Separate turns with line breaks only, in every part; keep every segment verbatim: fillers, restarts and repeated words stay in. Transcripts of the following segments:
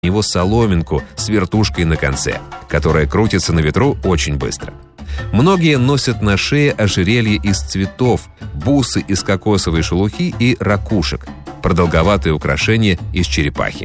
него соломинку с вертушкой на конце, которая крутится на ветру очень быстро. Многие носят на шее ожерелье из цветов, бусы из кокосовой шелухи и ракушек, продолговатые украшения из черепахи.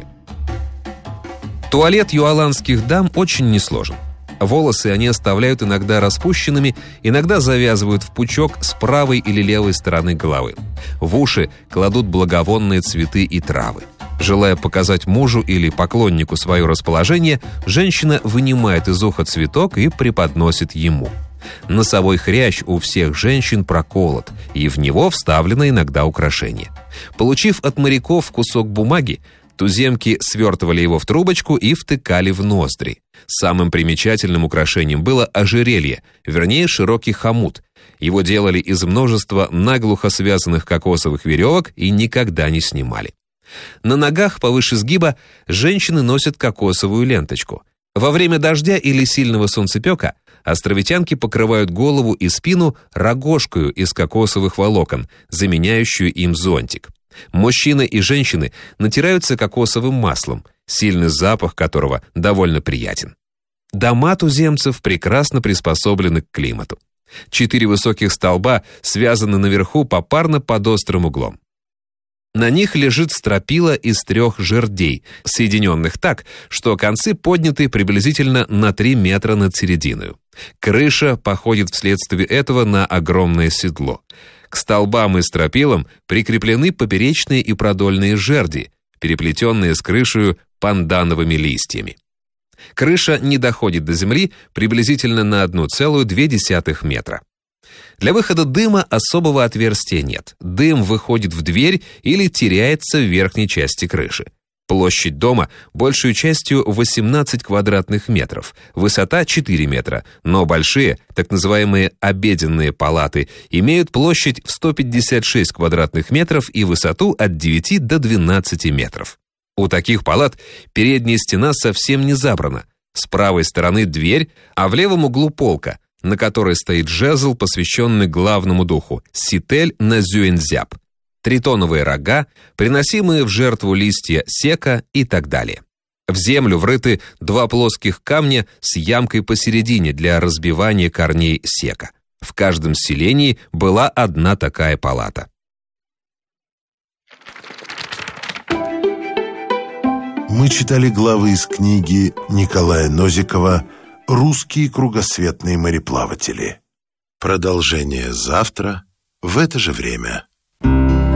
Туалет юаланских дам очень несложен. Волосы они оставляют иногда распущенными, иногда завязывают в пучок с правой или левой стороны головы. В уши кладут благовонные цветы и травы. Желая показать мужу или поклоннику свое расположение, женщина вынимает из уха цветок и преподносит ему. Носовой хрящ у всех женщин проколот, и в него вставлено иногда украшение. Получив от моряков кусок бумаги, туземки свертывали его в трубочку и втыкали в ноздри. Самым примечательным украшением было ожерелье, вернее, широкий хомут. Его делали из множества наглухо связанных кокосовых веревок и никогда не снимали. На ногах повыше сгиба женщины носят кокосовую ленточку. Во время дождя или сильного солнцепека островитянки покрывают голову и спину рогожкою из кокосовых волокон, заменяющую им зонтик. Мужчины и женщины натираются кокосовым маслом, сильный запах которого довольно приятен. Дома туземцев прекрасно приспособлены к климату. Четыре высоких столба связаны наверху попарно под острым углом. На них лежит стропила из трех жердей, соединенных так, что концы подняты приблизительно на три метра над серединой. Крыша походит вследствие этого на огромное седло. К столбам и стропилам прикреплены поперечные и продольные жерди, переплетенные с крышей пандановыми листьями. Крыша не доходит до земли приблизительно на одна целая две десятых метра. Для выхода дыма особого отверстия нет. Дым выходит в дверь или теряется в верхней части крыши. Площадь дома большую частью восемнадцать квадратных метров, высота четыре метра, но большие, так называемые обеденные палаты, имеют площадь в сто пятьдесят шесть квадратных метров и высоту от девяти до двенадцати метров. У таких палат передняя стена совсем не забрана. С правой стороны дверь, а в левом углу полка, на которой стоит жезл, посвященный главному духу – Ситель Назюэнзяб. Тритоновые рога, приносимые в жертву листья сека и так далее. В землю врыты два плоских камня с ямкой посередине для разбивания корней сека. В каждом селении была одна такая палата.
Мы читали главы из книги Николая Нозикова «Русские кругосветные мореплаватели». Продолжение завтра в это же время.